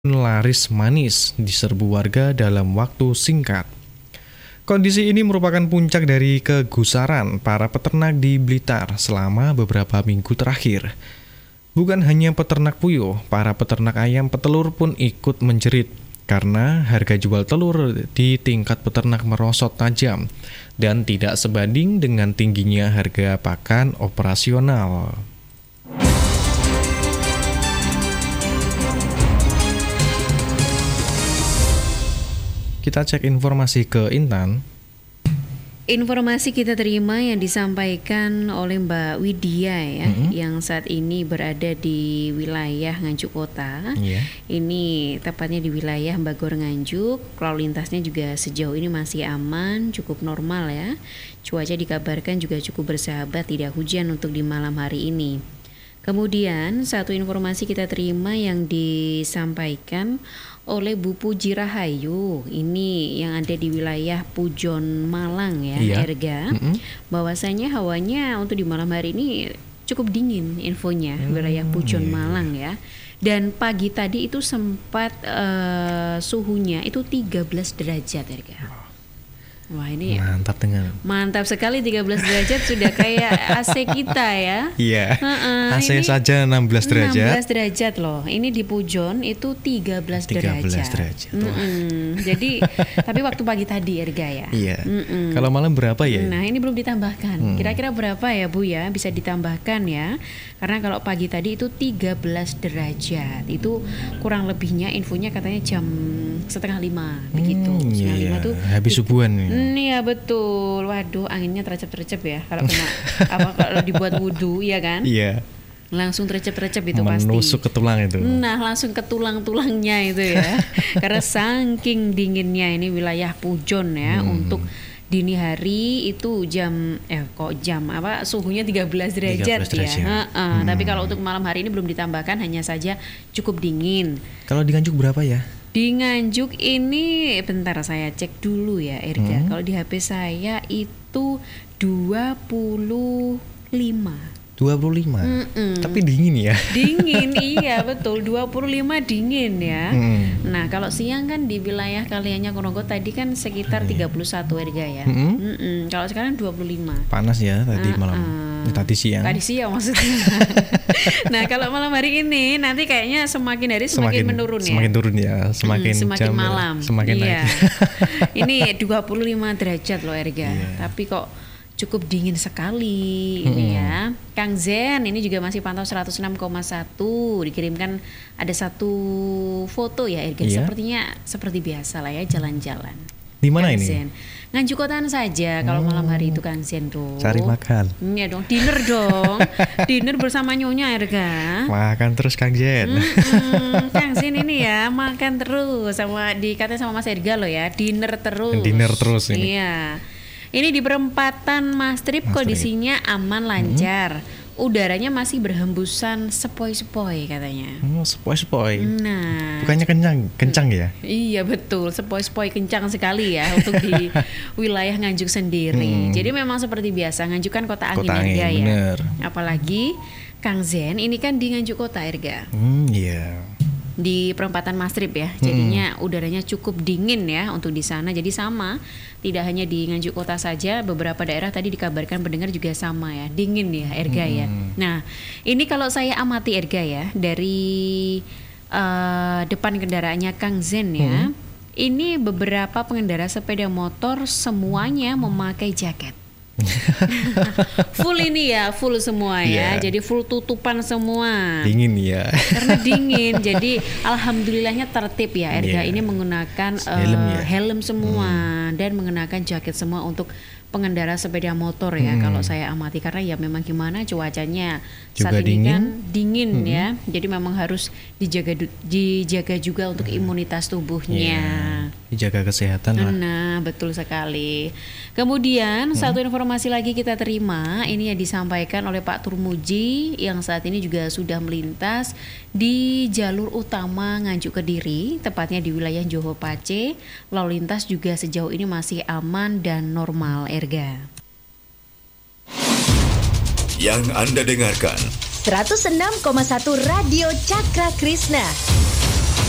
laris manis diserbu warga dalam waktu singkat. Kondisi ini merupakan puncak dari kegusaran para peternak di Blitar selama beberapa minggu terakhir. Bukan hanya peternak puyuh, para peternak ayam petelur pun ikut menjerit karena harga jual telur di tingkat peternak merosot tajam dan tidak sebanding dengan tingginya harga pakan operasional. Kita cek informasi ke Intan. Informasi kita terima yang disampaikan oleh Mbak Widya ya, yang saat ini berada di wilayah Nganjuk Kota. Ini tepatnya di wilayah Bagor Nganjuk. Lalu lintasnya juga sejauh ini masih aman, cukup normal ya. Cuaca dikabarkan juga cukup bersahabat, tidak hujan untuk di malam hari ini. Kemudian satu informasi kita terima yang disampaikan oleh Bu Puji Rahayu, ini yang ada di wilayah Pujon Malang ya, Erga, bahwasanya hawanya untuk di malam hari ini cukup dingin infonya, wilayah Pujon Malang ya. Dan pagi tadi itu sempat suhunya itu 13 derajat Erga. Wah ini mantap sekali, 13 derajat sudah kayak AC kita ya. Iya. AC ini saja 16 derajat. 16 derajat loh. Ini di Pujon itu 13 derajat. Jadi tapi waktu pagi tadi Erga ya. Iya. Kalau malam berapa ya? Nah ini belum ditambahkan. Kira-kira berapa ya Bu ya? Bisa ditambahkan ya. Karena kalau pagi tadi itu 13 derajat. Itu kurang lebihnya infonya katanya jam 4:30 begitu. 4:30 tuh habis subuhan ya. Iya betul. Waduh, anginnya terecep-terecep ya kalau kena kalau dibuat wudu, ya kan? Iya. Langsung terecep-terecep itu pasti. Menusuk ke tulang itu. Nah, langsung ke tulang-tulangnya itu ya. Karena saking dinginnya ini wilayah Pujon ya, untuk dini hari itu suhunya 13 derajat ya. Tapi kalau untuk malam hari ini belum ditambahkan, hanya saja cukup dingin. Kalau di Nganjuk berapa ya? Di Nganjuk ini bentar saya cek dulu ya Erga. Kalau di HP saya itu 25. Tapi dingin ya? Dingin, iya betul. 25 dingin ya. Nah kalau siang kan di wilayah Kalianya Konongo tadi kan sekitar 31 Erga ya. Kalau sekarang 25. Panas ya tadi malam. Tadi siang. Tadi siang maksudnya. Nah kalau malam hari ini nanti kayaknya semakin hari semakin menurun ya. Semakin turun ya. Semakin jam malam. Semakin naik. Ini 25 derajat loh Erga. Tapi kok cukup dingin sekali ini ya. Kang Zen ini juga masih pantau 106,1. Dikirimkan ada satu foto ya Erga. Sepertinya seperti biasa lah ya, jalan-jalan. Di mana Kang ini? Zen. Nganjuk Kotaan saja kalau malam hari itu Kang Zen tuh. Cari makan. Iya dong, dinner dong. Dinner bersama Nyonya Erga. Makan terus Kang Zen. Kang Zen ini ya makan terus, sama dikatakan sama Mas Erga loh ya, dinner terus. Dinner terus ini. Iya. Ini di perempatan Mastrip kondisinya aman lancar. Udaranya masih berhembusan sepoi-sepoi katanya. Sepoi-sepoi. Nah, bukannya kencang ya? Iya betul, sepoi-sepoi kencang sekali ya untuk di wilayah Nganjuk sendiri. Jadi memang seperti biasa, Nganjuk kan kota angin Erga ya. Bener. Apalagi Kang Zen ini kan di Nganjuk Kota Erga. Iya. Di perempatan Mastrip ya, jadinya udaranya cukup dingin ya untuk di sana. Jadi sama, tidak hanya di Nganjuk Kota saja, beberapa daerah tadi dikabarkan pendengar juga sama ya, dingin ya Erga ya. Nah ini kalau saya amati Erga ya dari depan kendaraannya Kang Zen ya, ini beberapa pengendara sepeda motor semuanya memakai jaket. Full ini ya, full semua ya. Jadi full tutupan semua. Dingin ya. Karena dingin. Jadi alhamdulillahnya tertib ya Erga. Ini menggunakan helm semua dan mengenakan jaket semua untuk pengendara sepeda motor ya. Kalau saya amati, karena ya memang gimana cuacanya juga saat ini kan dingin ya. Jadi memang harus dijaga juga untuk imunitas tubuhnya. Dijaga kesehatan lah. Nah betul sekali. Kemudian satu informasi lagi kita terima, ini yang disampaikan oleh Pak Turmuji yang saat ini juga sudah melintas di jalur utama Nganjuk Kediri, tepatnya di wilayah Johor Pace. Lalu lintas juga sejauh ini masih aman dan normal Erga. Yang Anda dengarkan 106,1 Radio Cakra Krishna.